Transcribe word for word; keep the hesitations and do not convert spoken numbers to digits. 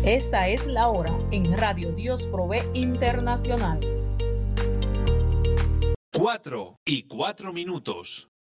Esta es la hora en Radio Dios Provee Internacional. Cuatro y cuatro minutos.